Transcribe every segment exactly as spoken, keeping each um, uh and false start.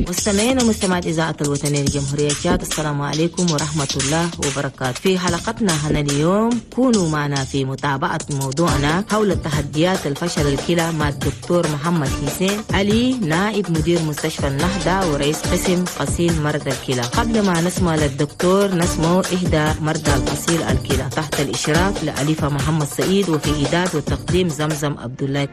مستمعين ومستمعات إذاعة الوطنية لجمهورية تشاد، السلام عليكم ورحمة الله وبركاته. في حلقتنا هنا اليوم كونوا معنا في متابعة موضوعنا حول التحديات الفشل الكلى مع الدكتور محمد حسين علي، نائب مدير مستشفى النهضة ورئيس قسم غسيل مرضى الكلى. قبل ما نسمع للدكتور نسمع إحدى مرضى الغسيل الكلى تحت الإشراف لأليفة محمد سعيد، وفي إعداد وتقديم زمزم عبد الله.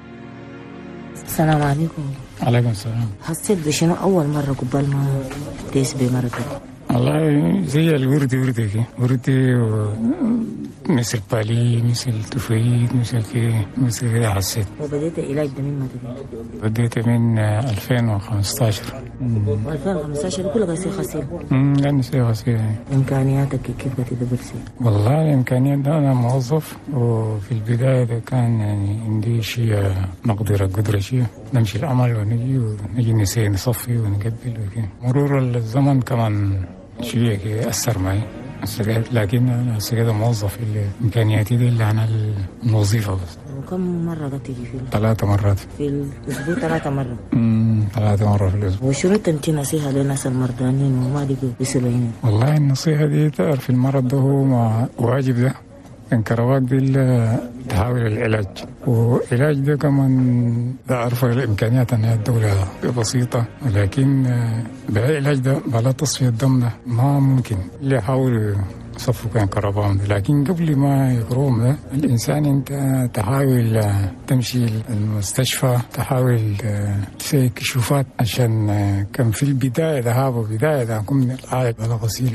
السلام عليكم. عليكم السلام. حسيت بشنو أول مرة قبل ما تيس بمرضك؟ والله زي الوردي وردي كي وردي و... مثل بالي مثل تفايد مثل كي مثل كده حسيت. وبديت علاج ده من متى؟ بديت من ألفين وخمسطاشر. ألفين وخمسطاشر كله غسيل غسيل؟ امم يعني سي غسيل. إمكانياتك كيف بتدبر سي؟ والله الإمكانيات ده أنا موظف، وفي البداية ده كان يعني عندي شيء مقدرة قدرة شيء نمشي العمل ونجي ونجي نسي نصفي ونقبل وكده. مرور الزمن كمان شوية كده أثر معي، لكن أنا هسه موظف في إمكانياتي دي اللي أنا الوظيفة بس. وكم مرة بتيجي فيه؟ ثلاثة مرات في الأسبوع. ثلاثة مرة؟ امم ثلاثة مرة في الأسبوع. وشنو تنتي نصيحة للناس المرضانين وما لقوا يصلوا هنا؟ والله النصيحة دي تعرف المرض ده هو ما واجب ده انكروات دي تحاول العلاج، والعلاج ده كمان تعرف الإمكانيات أنها الدولة بسيطة، ولكن بالعلاج ده بلا تصفية الدم ده ما ممكن. اللي يحاول صفوا كان كربان، لكن قبل ما يقروم ده الإنسان أنت تحاول تمشي المستشفى، تحاول تسوي كشوفات، عشان كان في البداية ذهاب بداية ده كم من العالج على غسيل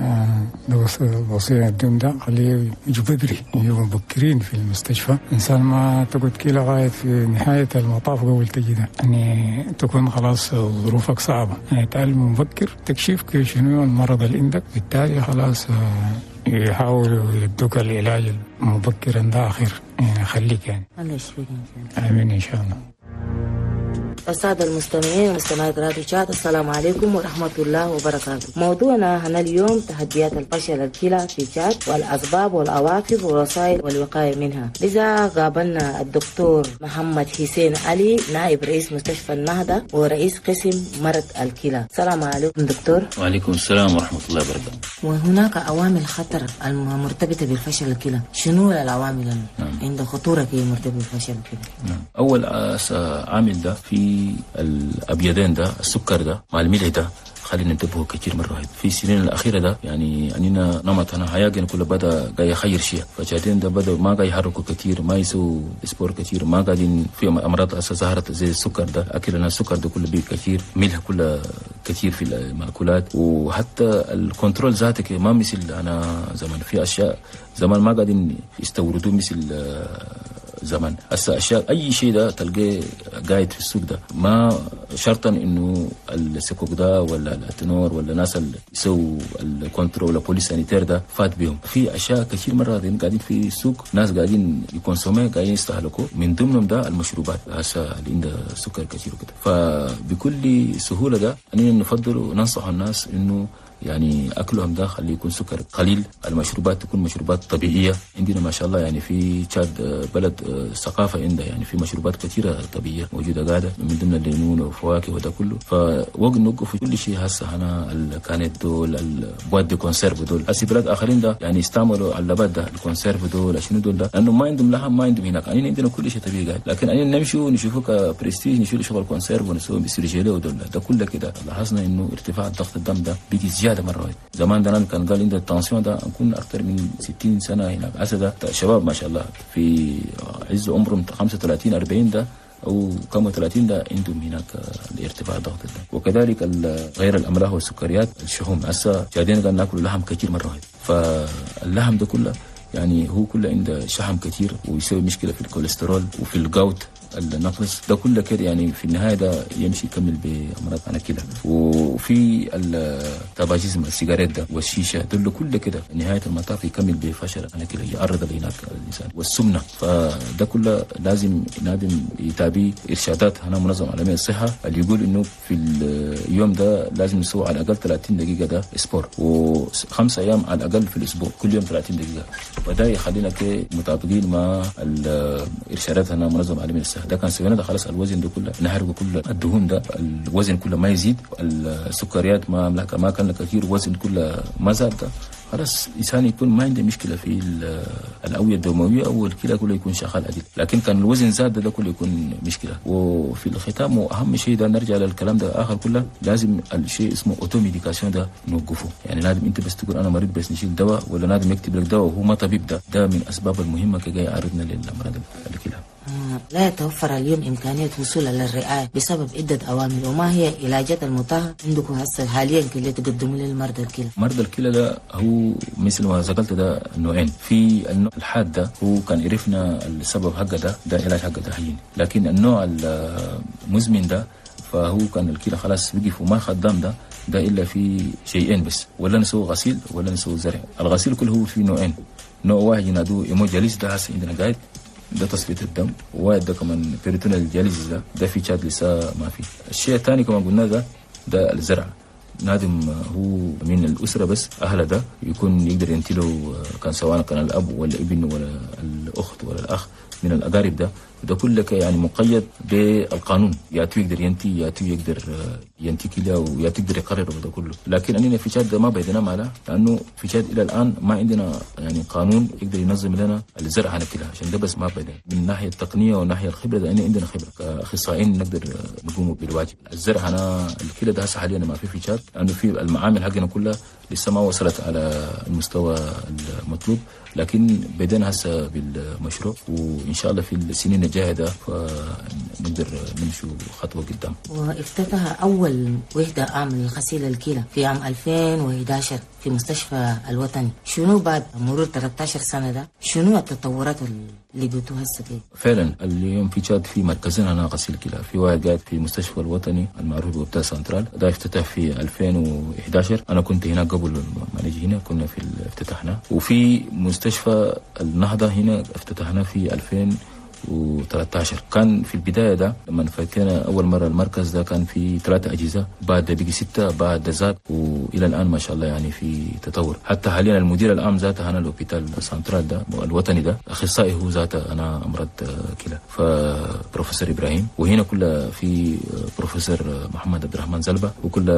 ده وصيل الدم ده خليه يجوا بدري، يجوا مبكرين في المستشفى. إنسان ما تقعد كي لغاية في نهاية المطاف قبل تجي ده، يعني تكون خلاص ظروفك صعبة. يعني تعلم مبكر تكشيف شنو المرض اللي عندك، بالتالي خلاص يحاولوا يدوك العلاج مبكرا ده آخر. يعني خليك يعني الله يشفيك إن شاء الله. آمين إن شاء الله. السادة المستمعين ومستمعات راديو تشاد، السلام عليكم ورحمة الله وبركاته. موضوعنا هنا اليوم تحديات الفشل الكلى في تشاد والأسباب والعواقب والوسائل والوقاية منها. لذا قابلنا الدكتور محمد حسين علي، نائب رئيس مستشفى النهضة ورئيس قسم مرض الكلى. السلام عليكم دكتور. وعليكم السلام ورحمة الله وبركاته. وهناك عوامل خطر المرتبطة بالفشل الكلى، شنو العوامل نعم. عند خطورة كي مرتبطة بالفشل الكلى؟ نعم. أول عامل ده في الأبيضين ده، السكر ده مع الملح ده، خلينا ننتبهوا كثير مرة. في السنين الأخيرة ده يعني أننا نمطنا حياتنا كله بدأ جاي يخير شيء، فجاتين ده بدأ ما جاي يحركوا كثير، ما يسووا سبور كثير، ما قاعدين في أمراض أساسا ظهرت زي السكر ده. أكلنا السكر ده كله بيه كثير، ملح كله كثير في المأكولات، وحتى الكنترول ذاتك ما مثل أنا زمان. في أشياء زمان ما قاعدين يستوردوا مثل زمان. هسه اشياء اي شيء ده تلقاه قاعد في السوق ده، ما شرطا انه السكوك ده ولا الاتنور ولا ناس اللي يسووا الكنترول ولا بوليس سانيتير ده فات بهم. في اشياء كثير مره قاعدين في السوق، ناس قاعدين يكونسوموا قاعدين يستهلكوا، من ضمنهم ده المشروبات هسه اللي عندها سكر كثير وكده. فبكل سهوله ده اننا نفضل وننصح الناس انه يعني أكلهم ده خليه يكون سكر قليل، المشروبات تكون مشروبات طبيعية. عندنا ما شاء الله يعني في تشاد بلد ثقافة عندها يعني في مشروبات كثيرة طبيعية موجودة قاعدة، من ضمن الليمون وفواكه وده كله. فوقت نوقف في كل شيء. هسه هنا الكانت دول، البواد دي كونسيرف دول، هسه بلاد آخرين ده يعني يستعملوا اللبات ده الكونسيرف دول شنو دول ده، لأنه ما عندهم لحم ما عندهم هناك. يعني عندنا كل شيء طبيعي قاعد، لكن أنا نمشي ونشوفه كبرستيج، نشيل شغل كونسيرف ونسوي بسرجيله ودول ده كله كده. لاحظنا إنه ارتفاع ضغط الدم ده بيجي زيادة مرة واحدة. زمان ده كان قال عندنا التنسيون ده نكون أكثر من ستين سنة هناك. هسه ده شباب ما شاء الله في عز عمرهم خمسة وثلاثين أربعين ده أو كم ثلاثين ده عندهم هناك الارتفاع ضغط الدم. وكذلك غير الأملاح والسكريات، الشحوم هسه قاعدين قاعد ناكل لحم كثير مرة واحدة. فاللحم ده كله يعني هو كله عنده شحم كثير ويسوي مشكلة في الكوليسترول وفي الجوت النقص ده كله كده. يعني في النهاية ده يمشي يكمل بأمراض أنا كده. وفي التباجيزم السيجارات ده والشيشة دول كله كده نهاية المطاف يكمل بفشل أنا كده، يعرض لهناك الإنسان. والسمنة فده كله لازم نادم يتابع إرشادات هنا منظمة عالمية الصحة اللي يقول إنه في اليوم ده لازم نسوي على الأقل ثلاثين دقيقة ده سبور، وخمسة أيام على الأقل في الأسبوع كل يوم ثلاثين دقيقة. وده يخلينا كده مطابقين مع الإرشادات هنا منظمة عالمية الصحة. ده كان سوينا ده خلاص الوزن ده كله نحرقه كله، الدهون ده الوزن كله ما يزيد، السكريات ما ما كان كثير، وزن كله ما زاد، ده خلاص إنسان يكون ما عنده مشكلة في الأوعية الدموية أو الكلى كله يكون شغال عديل. لكن كان الوزن زاد ده كله يكون مشكلة. وفي الختام وأهم شيء ده نرجع للكلام ده آخر كله، لازم الشيء اسمه أوتو ميديكاسيون ده نوقفه. يعني لازم أنت بس تقول أنا مريض بس نشيل دواء، ولا لازم يكتب لك دواء وهو ما طبيب. ده ده من أسباب المهمة كي يعرضنا للأمراض الكلى. لا يتوفر اليوم إمكانية الوصول للرعاية بسبب عدة عوامل، وما هي العلاجات المتاحة عندكم هسه حاليا اللي تقدموا للمرضى الكلى؟ مرضى الكلى ده هو مثل ما ذكرت ده نوعين. في النوع الحاد ده هو كان عرفنا السبب حقه، ده ده علاج حقه ده هين. لكن النوع المزمن ده فهو كان الكلى خلاص وقف وما خدام، ده ده إلا في شيئين بس، ولا نسوي غسيل ولا نسوي زرع. الغسيل كله هو في نوعين، نوع واحد ينادوه إيموجاليس، ده هسه عندنا قاعد ده تصفية الدم، وواحد ده كمان بيريتونال دياليزيس، ده ده في تشاد لسه ما في. الشيء الثاني كمان قلنا ده ده الزرع. نادم هو من الأسرة بس أهله ده يكون يقدر ينتله، كان سواء كان الأب ولا الابن ولا الأخت ولا الأخ من الأقارب، ده ده كله يعني مقيد بالقانون، ياتو يقدر ينتي، ياتو يقدر ينتي كده، وياتو يقدر يقرر ده كله. لكن أننا في تشاد ما بيدنا معنا، لأنه في تشاد إلى الآن ما عندنا يعني قانون يقدر ينظم لنا الزرع عن كده، عشان ده بس ما بيدنا من ناحية التقنية والناحية الخبرة. ده عندنا خبرة كأخصائيين نقدر نقوم بالواجب. الزرع هنا الكلى ده هسه حاليا ما في في تشاد، لأنه في المعامل حقنا كلها لسه ما وصلت على المستوى المطلوب. لكن بدينا هسه بالمشروع، وإن شاء الله في السنين الجاية ده فنقدر نمشي خطوة قدام. وافتتح أول وحدة أعمل الغسيل الكلى في عام ألفين وإحدى عشر في مستشفى الوطني. شنو بعد مرور ثلاثة عشر سنة ده شنو التطورات اللي قلتوها هسه كده؟ فعلا اليوم في تشاد في مركزين هنا غسيل كلى. في واحد قاعد في مستشفى الوطني المعروف بوبتا سنترال، ده افتتح في ألفين وإحدى عشر. أنا كنت هنا قبل ما نجي هنا، كنا في افتتحنا. وفي مستشفى النهضة هنا افتتحنا في ألفين وثلاثة عشر. كان في البداية ده لما فتحنا أول مرة المركز ده كان في ثلاثة أجهزة، بعد بقي ستة، بعد زاد، وإلى الآن ما شاء الله يعني في تطور. حتى حاليا المدير العام ذاته أنا الأوبيتال سنترال ده الوطني ده أخصائي هو ذاته أنا أمراض كلى، فبروفيسور إبراهيم. وهنا كله في بروفيسور محمد عبد الرحمن زلبة، وكل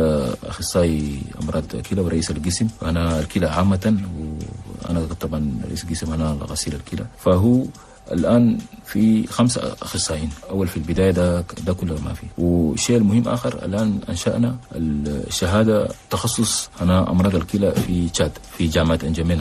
أخصائي أمراض كلى ورئيس القسم. أنا الكلى عامة، وأنا طبعا رئيس القسم أنا غسيل الكلى. فهو الآن في خمسة أخصائيين. أول في البداية ده ده كله ما في. والشيء المهم آخر الآن أنشأنا الشهادة تخصص أنا أمراض الكلى في تشاد في جامعة أنجمينا،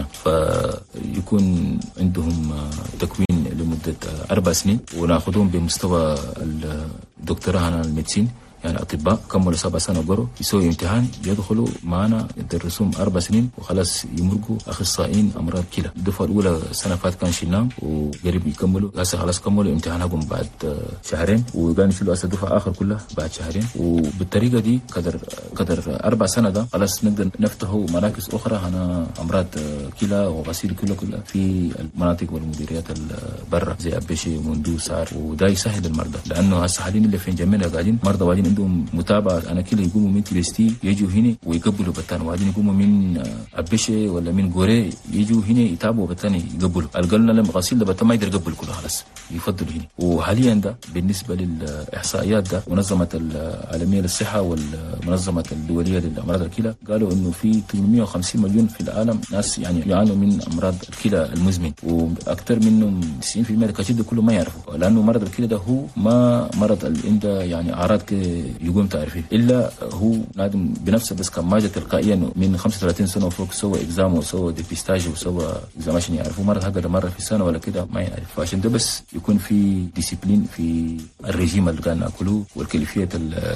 فيكون عندهم تكوين لمدة أربع سنين، ونأخذهم بمستوى الدكتوراه هنا الميديسين، يعني أطباء كملوا سبع سنة قروا يسوي امتحان يدخلوا معنا يدرسوهم أربع سنين وخلاص يمرقوا أخصائيين أمراض كلى. الدفعة الأولى السنة فات كان شلناهم وقريب يكملوا، هسه خلاص كملوا امتحانهم بعد شهرين، وقاعد نشيلوا هسه الدفعة آخر كلها بعد شهرين. وبالطريقة دي قدر قدر أربع سنة ده خلاص نقدر نفتحوا مراكز أخرى هنا أمراض كلى وغسيل كلى كلها في المناطق والمديريات برا زي أبشي ومندو سار، وده يسهل المرضى، لأنه هسه حاليا اللي في جميلة قاعدين مرضى واجين عندهم متابعة. أنا كلا يقوموا من تلستي يجوا هنا ويقبلوا بتان، وبعدين يقوموا من أبشة ولا من غوري يجوا هنا يتابعوا بتان يقبلوا. القلنا لما غسيل ده بتان ما يقدر يقبل كله خلاص يفضلوا هنا. وحاليا ده بالنسبة للإحصائيات ده منظمة العالمية للصحة والمنظمة الدولية للأمراض الكلى قالوا إنه في ثمانمائة وخمسين مليون في العالم ناس يعني يعانوا من أمراض الكلى المزمن، وأكثر منهم تسعين بالمئة كثير ده كله ما يعرفوا، لأنه مرض الكلى ده هو ما مرض اللي عنده يعني أعراض يقوم تعرفيه، إلا هو نادم بنفسه بس كان ماجة تلقائيا من خمسة وثلاثين سنة وفوق سوى إكزام وسوى ديبيستاج وسوى إكزام عشان يعرفوا مرض هكذا مرة في السنة ولا كده ما يعرف. فعشان ده بس يكون في ديسيبلين في الرجيم اللي قاعد ناكله والكيفية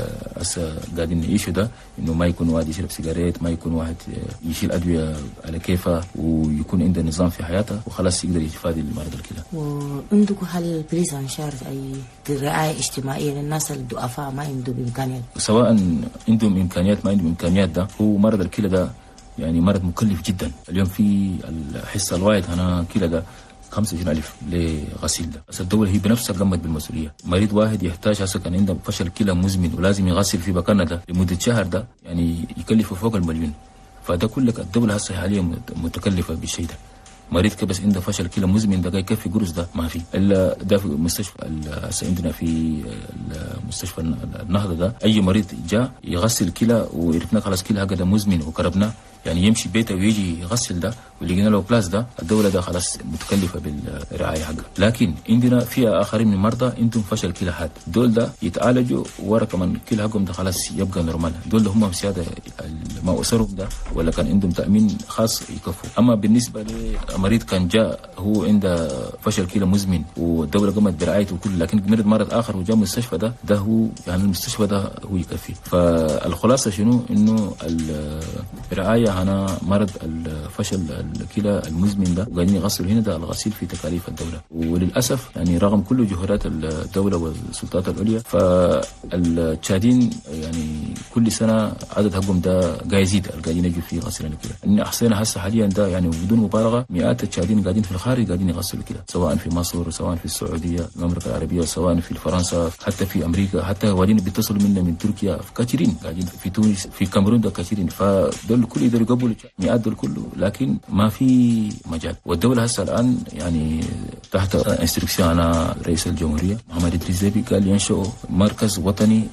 هسه قاعدين نعيشه ده، إنه ما يكون واحد يشرب سيجارات، ما يكون واحد يشيل أدوية على كيفه، ويكون عنده نظام في حياته وخلاص يقدر يتفادى المرض الكلى. وعندكم هل بريز انشار أي رعاية اجتماعية للناس الضعفاء ما عندهم إمكانيات؟ سواء عندهم إمكانيات ما عندهم إمكانيات، ده هو مرض الكلى ده يعني مرض مكلف جدا. اليوم في الحصة الواحد هنا كلى ده خمسة وعشرين ألف لغسيل ده. بس الدولة هي بنفسها قامت بالمسؤولية. مريض واحد يحتاج هسه كان عنده فشل كلى مزمن ولازم يغسل في بكرنا ده لمدة شهر، ده يعني يكلفه فوق المليون. فده كله الدولة هسه حاليا متكلفة بالشيء ده. مريض كبس عنده فشل كلى مزمن ده يكفي قرص ده ما في الا ده في مستشفى عندنا في مستشفى النهضه ده اي مريض جاء يغسل كلى وعرفنا خلاص كلى هكذا مزمن وقربنا يعني يمشي بيته ويجي يغسل ده ولقينا له بلاس ده الدوله ده خلاص متكلفه بالرعايه حقه. لكن عندنا في اخرين من المرضى عندهم فشل كلى حاد دول ده يتعالجوا ورا كمان كلى حقهم ده خلاص يبقى نورمال. دول ده هم سياده ما اسرهم ده ولا كان عندهم تامين خاص يكفوا. اما بالنسبه لمريض كان جاء هو عنده فشل كلى مزمن والدوله قامت برعايته وكل لكن مرض مرض اخر وجاء المستشفى ده ده هو يعني المستشفى ده هو يكفي. فالخلاصه شنو انه الرعايه هنا مرض الفشل الكلى المزمن ده وقاعدين يغسلوا هنا ده الغسيل في تكاليف الدوله. وللاسف يعني رغم كل جهودات الدوله والسلطات العليا فالتشادين يعني كل سنه عدد حقهم ده قاعد يزيد قاعدين يجوا في غسيل الكلى. ان احصينا هسه حاليا ده يعني بدون مبالغه مئات التشادين قاعدين في الخارج قاعدين يغسلوا كلى سواء في مصر سواء في السعوديه المملكه العربيه سواء في فرنسا حتى في امريكا حتى قاعدين بيتصلوا منا من تركيا كثيرين قاعدين في تونس في كاميرون ده كثيرين. فدول كل يقدروا يقبلوا مئات دول كله لكن ما في مجال. والدوله هسه الان يعني تحت انستركسيون انا رئيس الجمهوريه محمد ادريس ديبي قال ينشئ مركز وطني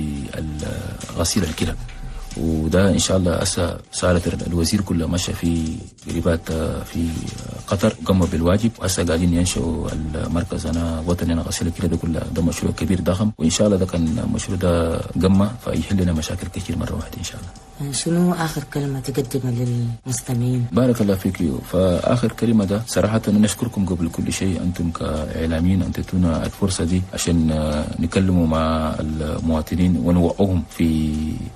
لغسيل الكلى وده ان شاء الله هسه سالت الوزير كله مشى في قريبات في قطر قاموا بالواجب وهسه قاعدين ينشئوا المركز انا وطني انا غسيل الكلى ده كله ده مشروع كبير ضخم وان شاء الله ده كان المشروع ده قمه فيحل لنا مشاكل كثير مره واحده ان شاء الله. شنو آخر كلمة تقدمها للمستمعين؟ بارك الله فيك. فآخر كلمة ده صراحة نشكركم قبل كل شيء أنتم كإعلاميين أن تتونا الفرصة دي عشان نكلموا مع المواطنين ونوعوهم في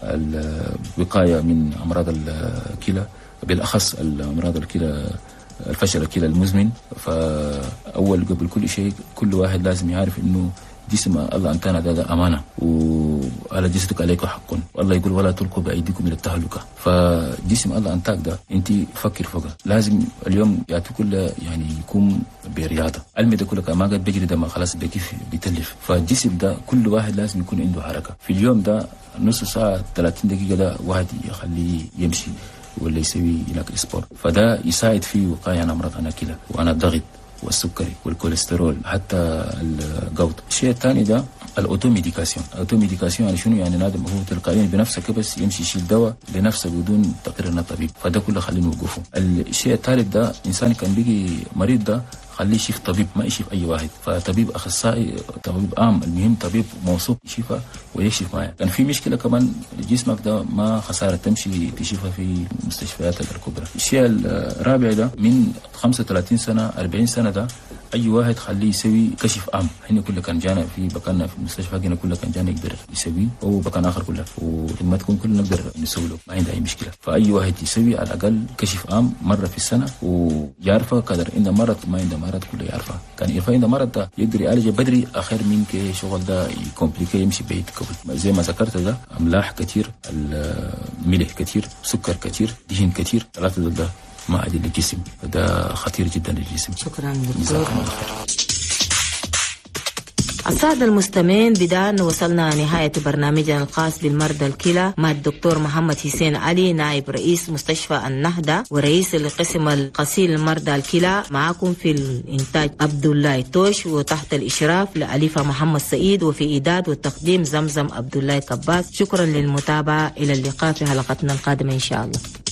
الوقاية من أمراض الكلى بالأخص الأمراض الكلى الفشل الكلى المزمن. فأول قبل كل شيء كل واحد لازم يعرف إنه جسم الله أنتنا ده أمانة وعلى جسدك عليك حق والله يقول ولا تلقوا بأيديكم إلى التهلكة. فجسم الله أنتك ده أنت فكر فوقه لازم اليوم يعطي كل يعني يكون برياضة علمي ده كله ما قد بيجري ده ما خلاص بيكيف بيتلف. فالجسم ده كل واحد لازم يكون عنده حركة في اليوم ده نص ساعة ثلاثين دقيقة ده واحد يخليه يمشي ولا يسوي هناك سبورت فده يساعد في وقاية عن أمراض أنا كلى وأنا الضغط والسكري والكوليسترول حتى الجلط. الشيء الثاني ده الاوتوميديكاسيون. الاوتوميديكاسيون يعني شنو؟ يعني نادم هو تلقائيا بنفسه بس يمشي يشيل دواء بنفسه بدون تقرير من الطبيب فده كله خلينا نوقفه. الشيء الثالث ده انسان كان بيجي مريض ده خليه يشوف طبيب ما يشوف اي واحد فطبيب اخصائي طبيب عام المهم طبيب موثوق يشوفه ويكشف معاه. كان في مشكله كمان جسمك ده ما خساره تمشي تشوفها في المستشفيات الكبرى. الشيء الرابع ده من خمسة وثلاثين سنه أربعين سنه ده اي واحد خليه يسوي كشف عام. هنا كله كان جانا في بكنا في المستشفى هنا كله كان جانا يقدر يسوي او بكان اخر كله ولما تكون كلنا نقدر نسوي له ما عنده اي مشكله. فاي واحد يسوي على الاقل كشف عام مره في السنه ويعرفه قدر عنده مرض ما عنده مرض كله يعرفه. كان يعرف عنده مرض ده يقدر يعالجه بدري اخر من كي شغل ده يكمبليكي يمشي بعيد قبل. زي ما ذكرت ده املاح كثير الملح كثير سكر كثير دهن كثير ثلاثه دول ده ما عادي للجسم فده خطير جدا للجسم. شكرا دكتور. السادة المستمعين بدأ وصلنا نهاية برنامجنا الخاص بالمرضى الكلى مع الدكتور محمد حسين علي نائب رئيس مستشفى النهضة ورئيس لقسم الغسيل المرضى الكلى. معكم في الإنتاج عبد الله توش وتحت الإشراف لأليفة محمد سعيد وفي إعداد والتقديم زمزم عبد الله كباس. شكرا للمتابعة إلى اللقاء في حلقتنا القادمة إن شاء الله.